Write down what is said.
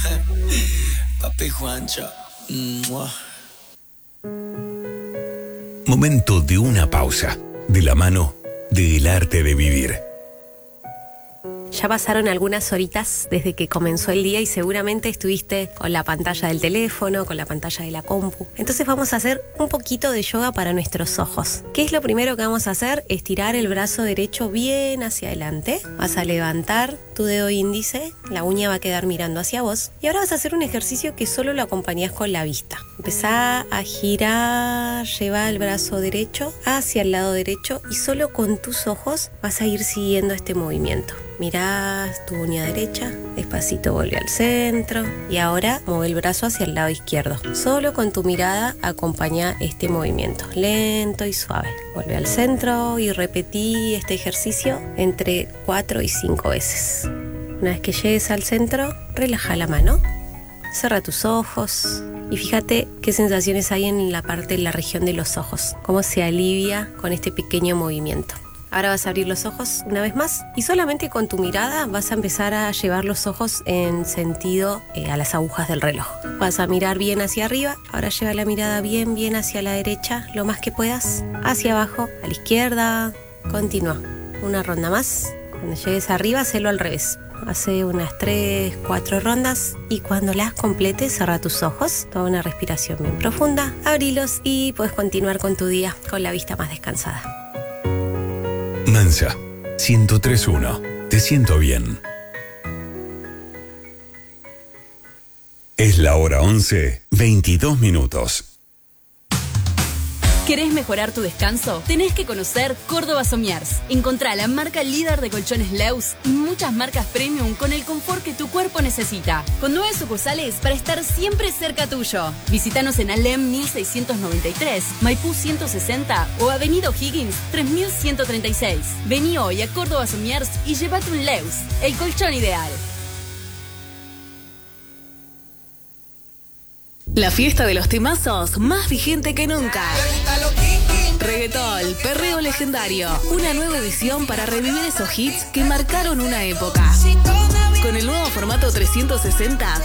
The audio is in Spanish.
Papi Juancho. Mua. Momento de una pausa, de la mano del arte de vivir. Ya pasaron algunas horitas desde que comenzó el día y seguramente estuviste con la pantalla del teléfono, con la pantalla de la compu. Entonces vamos a hacer un poquito de yoga para nuestros ojos. ¿Qué es lo primero que vamos a hacer? Estirar el brazo derecho bien hacia adelante. Vas a levantar tu dedo índice, la uña va a quedar mirando hacia vos. Y ahora vas a hacer un ejercicio que solo lo acompañás con la vista. Empezá a girar, lleva el brazo derecho hacia el lado derecho y solo con tus ojos vas a ir siguiendo este movimiento. Mirás tu uña derecha, despacito vuelve al centro y ahora mueve el brazo hacia el lado izquierdo. Solo con tu mirada acompaña este movimiento, lento y suave. Vuelve al centro y repetí este ejercicio entre 4 y 5 veces. Una vez que llegues al centro, relaja la mano, cierra tus ojos y fíjate qué sensaciones hay en la región de los ojos, cómo se alivia con este pequeño movimiento. Ahora vas a abrir los ojos una vez más y solamente con tu mirada vas a empezar a llevar los ojos en sentido a las agujas del reloj. Vas a mirar bien hacia arriba, ahora lleva la mirada bien hacia la derecha, lo más que puedas, hacia abajo, a la izquierda, continúa. Una ronda más, cuando llegues arriba, hacelo al revés. Hace unas 3, 4 rondas y cuando las completes, cerra tus ojos, toma una respiración bien profunda, abrilos y puedes continuar con tu día con la vista más descansada. Mansa, 103.1. Te siento bien. Es la hora 11, 22 minutos. ¿Querés mejorar tu descanso? Tenés que conocer Córdoba Somiers. Encontrá la marca líder de colchones Leus y muchas marcas premium con el confort que tu cuerpo necesita. Con 9 sucursales para estar siempre cerca tuyo. Visítanos en Alem 1693, Maipú 160 o Avenida O'Higgins 3136. Vení hoy a Córdoba Somiers y llévate un Leus, el colchón ideal. La fiesta de los temazos más vigente que nunca. Reggaetón, perreo legendario. Una nueva edición para revivir esos hits que marcaron una época. Con el nuevo formato 360